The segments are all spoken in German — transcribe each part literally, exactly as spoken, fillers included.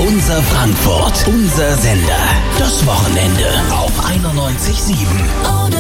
Unser Frankfurt, unser Sender. Das Wochenende auf einundneunzig Komma sieben.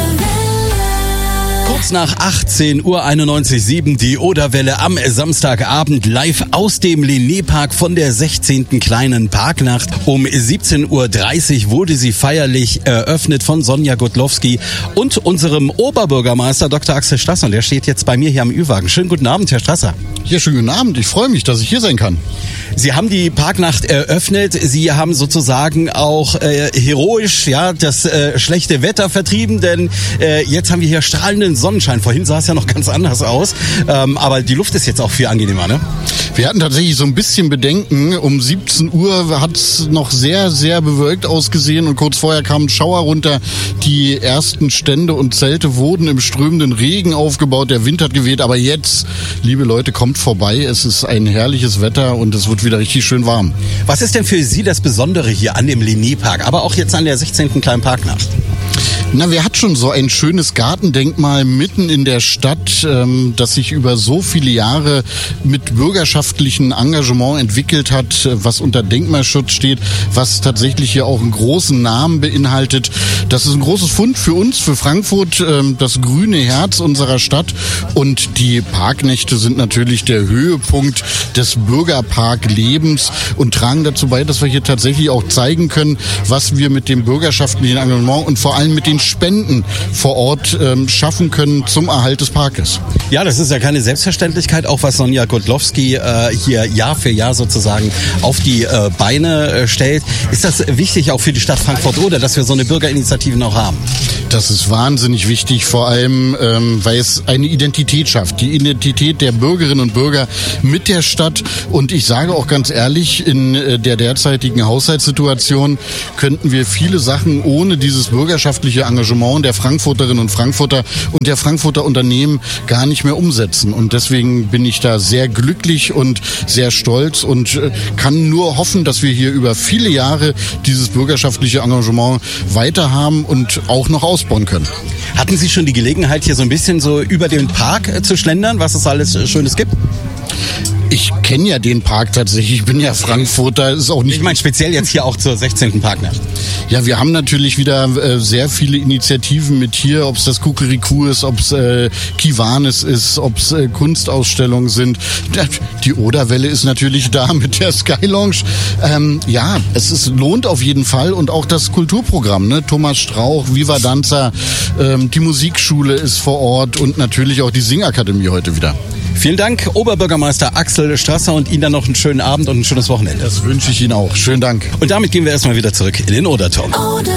Kurz nach achtzehn Uhr einundneunzig Komma sieben, die Oderwelle am Samstagabend live aus dem Linné-Park von der sechzehnten kleinen Parknacht. Um siebzehn Uhr dreißig wurde sie feierlich eröffnet von Sonja Godlowski und unserem Oberbürgermeister Doktor Axel Strasser. Und der steht jetzt bei mir hier am Ü-Wagen. Schönen guten Abend, Herr Strasser. Ja, schönen guten Abend. Ich freue mich, dass ich hier sein kann. Sie haben die Parknacht eröffnet. Sie haben sozusagen auch äh, heroisch ja das äh, schlechte Wetter vertrieben, denn äh, jetzt haben wir hier strahlenden Sonnenschein. Vorhin sah es ja noch ganz anders aus, ähm, aber die Luft ist jetzt auch viel angenehmer, ne? Wir hatten tatsächlich so ein bisschen Bedenken. Um siebzehn Uhr hat es noch sehr, sehr bewölkt ausgesehen und kurz vorher kam ein Schauer runter. Die ersten Stände und Zelte wurden im strömenden Regen aufgebaut. Der Wind hat geweht, aber jetzt, liebe Leute, kommt vorbei. Es ist ein herrliches Wetter und es wird wieder richtig schön warm. Was ist denn für Sie das Besondere hier an dem Linné-Park, aber auch jetzt an der sechzehnten kleinen Parknacht? Na, wer hat schon so ein schönes Gartendenkmal mitten in der Stadt, ähm, das sich über so viele Jahre mit bürgerschaftlichem Engagement entwickelt hat, was unter Denkmalschutz steht, was tatsächlich hier auch einen großen Namen beinhaltet. Das ist ein großes Fund für uns, für Frankfurt, ähm, das grüne Herz unserer Stadt. Und die Parknächte sind natürlich der Höhepunkt des Bürgerparklebens und tragen dazu bei, dass wir hier tatsächlich auch zeigen können, was wir mit dem bürgerschaftlichen Engagement und vor allem mit den Spenden vor Ort ähm, schaffen können zum Erhalt des Parkes. Ja, das ist ja keine Selbstverständlichkeit, auch was Sonja Godlowski äh, hier Jahr für Jahr sozusagen auf die äh, Beine äh, stellt. Ist das wichtig auch für die Stadt Frankfurt-Oder, dass wir so eine Bürgerinitiative noch haben? Das ist wahnsinnig wichtig, vor allem, ähm, weil es eine Identität schafft. Die Identität der Bürgerinnen und Bürger mit der Stadt. Und ich sage auch ganz ehrlich, in äh, der derzeitigen Haushaltssituation könnten wir viele Sachen ohne dieses bürgerschaftliche Engagement der Frankfurterinnen und Frankfurter und der Frankfurter Unternehmen gar nicht mehr umsetzen. Und deswegen bin ich da sehr glücklich und sehr stolz und äh, kann nur hoffen, dass wir hier über viele Jahre dieses bürgerschaftliche Engagement weiter haben und auch noch ausbauen können. Hatten Sie schon die Gelegenheit, hier so ein bisschen so über den Park äh, zu schlendern, was es alles äh, Schönes gibt? Ich kenne ja den Park tatsächlich, ich bin ja Frankfurter, ist auch nicht... Ich meine speziell jetzt hier auch zur sechzehnten Parknacht. Ja, wir haben natürlich wieder äh, sehr viele Initiativen mit hier, ob es das Kukuriku ist, ob es äh, Kiwanis ist, ob es äh, Kunstausstellungen sind. Die Oderwelle ist natürlich da mit der Sky Lounge. Ähm, ja, es ist, lohnt auf jeden Fall und auch das Kulturprogramm, ne? Thomas Strauch, Viva Danza, ähm, die Musikschule ist vor Ort und natürlich auch die Singakademie heute wieder. Vielen Dank, Oberbürgermeister Axel Strasser, und Ihnen dann noch einen schönen Abend und ein schönes Wochenende. Das wünsche ich Ihnen auch. Schönen Dank. Und damit gehen wir erstmal wieder zurück in den Odertalk.